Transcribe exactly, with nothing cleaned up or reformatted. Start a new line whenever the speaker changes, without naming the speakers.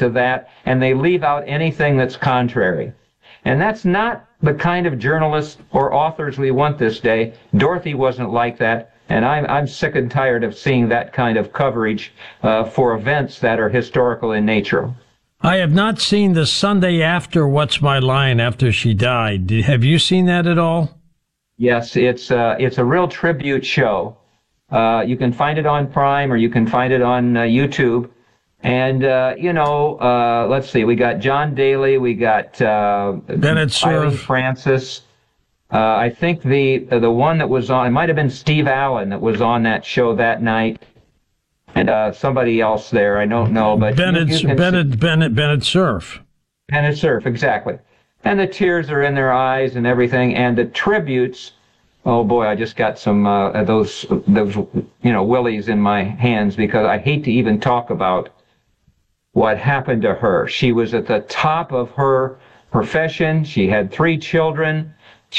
to that, and they leave out anything that's contrary. And that's not the kind of journalists or authors we want this day. Dorothy wasn't like that, and I'm, I'm sick and tired of seeing that kind of coverage uh, for events that are historical in nature.
I have not seen the Sunday after What's My Line after she died. Have you seen that at all?
Yes, it's, uh, it's a real tribute show. Uh, you can find it on Prime or you can find it on uh, YouTube. And, uh, you know, uh, let's see, we got John Daly, we got uh,
Bennett
Eileen
Cerf.
Francis. Uh, I think the the one that was on, it might have been Steve Allen that was on that show that night. And uh, somebody else there, I don't know. But
Bennett,
you, you can
Bennett,
see,
Bennett, Bennett Cerf.
Bennett Cerf, exactly. And the tears are in their eyes and everything. And the tributes, oh boy, I just got some uh, those, those, you know, willies in my hands because I hate to even talk about what happened to her. She was at the top of her profession. She had three children.